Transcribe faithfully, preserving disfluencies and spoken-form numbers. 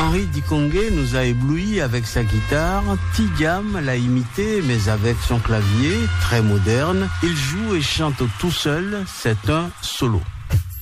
Henri Dikongué nous a éblouis avec sa guitare. Tigam l'a imité, mais avec son clavier, très moderne. Il joue et chante tout seul, c'est un solo.